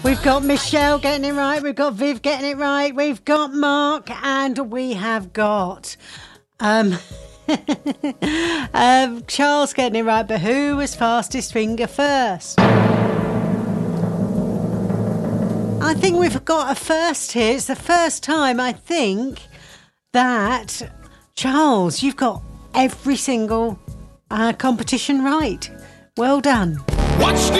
We've got Michelle getting it right. We've got Viv getting it right. We've got Mark, and we have got Charles getting it right. But who was fastest finger first? I think we've got a first here. It's the first time, I think, that Charles, you've got every single competition right. Well done. Watch